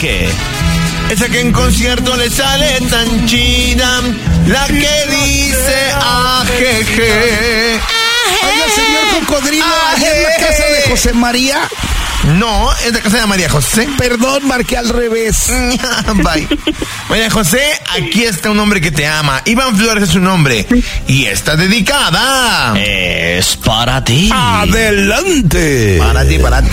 que... Esa que en concierto le sale tan chida, la que dice ajeje. Oiga, señor Cocodrilo, ¿allá en la casa de José María? No, es la casa de María José. Perdón, marqué al revés. Bye. María José, aquí está un hombre que te ama. Iván Flores es su nombre. Y está dedicada. Es para ti. ¡Adelante! Para ti, para ti.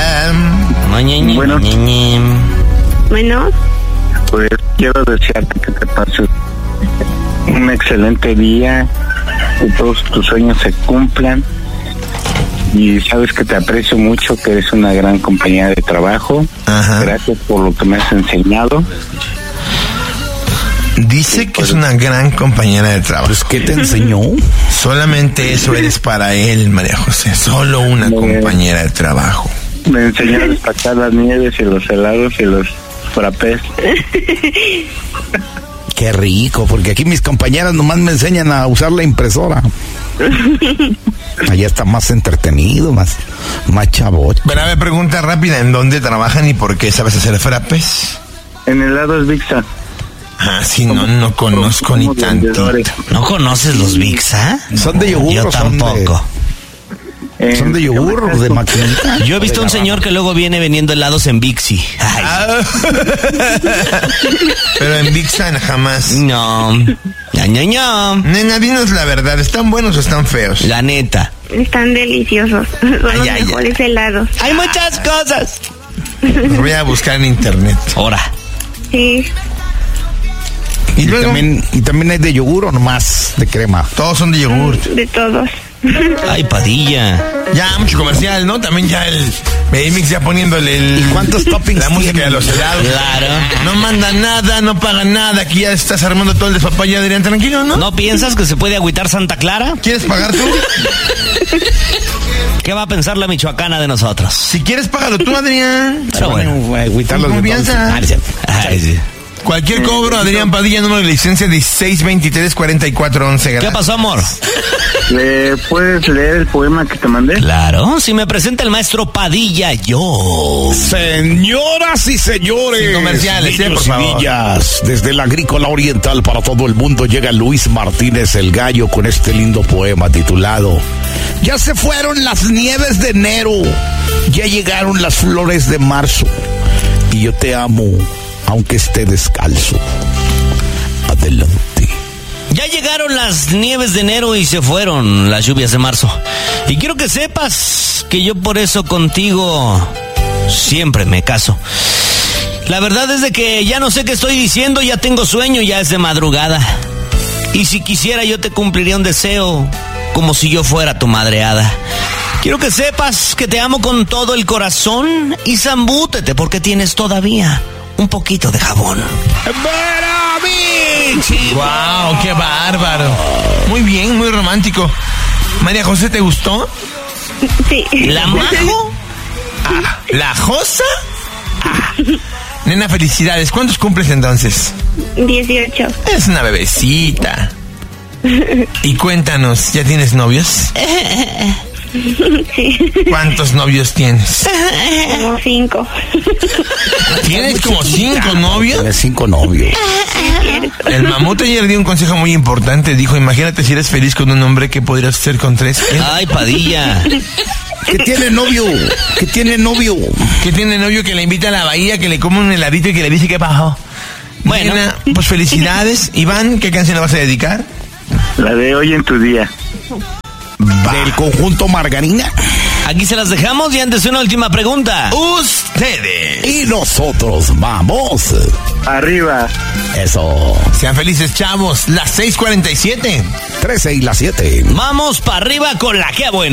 Bueno, pues quiero desearte que te pases un excelente día, que todos tus sueños se cumplan, y sabes que te aprecio mucho, que eres una gran compañera de trabajo. Ajá. Gracias por lo que me has enseñado. Dice que es una gran compañera de trabajo. Pues, ¿qué te enseñó? Solamente eso eres para él, María José. Solo una compañera de trabajo. Me enseñó a despachar las nieves y los helados y los frappés. Qué rico, porque aquí mis compañeras nomás me enseñan a usar la impresora. Allá está más entretenido, más chavot. Pero a ver, pregunta rápida, ¿en dónde trabajan y por qué sabes hacer frappes? En helados Vixa. Ah, sí, no conozco ni tantito. ¿No conoces los Vixa? Son de yogur. Yo tampoco. Son de yogur, de maquinita. Yo he visto un señor que luego viene vendiendo helados en Bixi. Pero en Vixa jamás. No. Nena, dinos la verdad, ¿están buenos o están feos? La neta. están deliciosos. Son los mejores helados. Hay muchas cosas. Los voy a buscar en internet. Ahora. Sí. Y luego, también hay de yogur o nomás de crema. todos son de yogur. De todos. Ay, Padilla. Ya, mucho comercial, ¿no? También ya el Medimix ya poniéndole ¿Y cuántos toppings la música tienen? de los helados. Claro. No mandan nada, no pagan nada. Aquí ya estás armando todo el despapalle, Adrián. Tranquilo, ¿no? ¿No piensas que se puede agüitar Santa Clara? ¿Quieres pagar tú? ¿Qué va a pensar la michoacana de nosotros? Si quieres, págalo tú, Adrián. Pero bueno. Agüitarlos Con de confianza. Ay, sí. Cualquier cobro, Adrián Padilla, número de licencia 1623-4411. ¿Qué pasó, amor? ¿Le puedes leer el poema que te mandé? Claro, si me presenta el maestro Padilla, yo. Señoras y señores, Sin comerciales, niños por y favor. niñas, desde la Agrícola Oriental para todo el mundo llega Luis Martínez el Gallo con este lindo poema titulado Ya se fueron las nieves de enero, ya llegaron las flores de marzo, y yo te amo aunque esté descalzo. Adelante. Ya llegaron las nieves de enero y se fueron las lluvias de marzo. Y quiero que sepas que yo por eso contigo siempre me caso. La verdad es de que ya no sé qué estoy diciendo, ya tengo sueño, ya es de madrugada. Y si quisiera yo te cumpliría un deseo, como si yo fuera tu madreada. Quiero que sepas que te amo con todo el corazón y zambútete porque tienes todavía un poquito de jabón. ¡Wow! ¡Qué bárbaro! Muy bien, muy romántico. María José, ¿te gustó? Sí. ¿La Majo? ¿La Josa? Nena, felicidades. ¿Cuántos cumples entonces? 18. Es una bebecita. Y cuéntanos, ¿ya tienes novios? Sí. ¿Cuántos novios tienes? Como 5. ¿Tienes como 5 novios? Tienes 5 novios. El mamut ayer dio un consejo muy importante. Dijo, imagínate si eres feliz con un hombre, ¿qué podrías ser con 3? Ay, Padilla. ¿Qué tiene novio? ¿Qué tiene novio? Que tiene novio que le invita a la bahía, que le come un heladito y que le dice qué pasó. Bueno. Nena, pues felicidades. Iván, ¿qué canción le vas a dedicar? La de Hoy en tu día. Del conjunto Margarina. Aquí se las dejamos y antes una última pregunta. Ustedes. Y nosotros vamos. Arriba. Eso. Sean felices, chavos. Las 6:47. 13 y las 7. Vamos para arriba con la que buena.